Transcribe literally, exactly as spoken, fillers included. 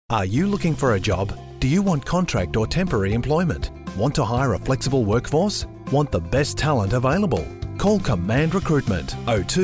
Are you looking for a job? Do you want contract or temporary employment? Want to hire a flexible workforce? Want the best talent available? Call Command Recruitment oh two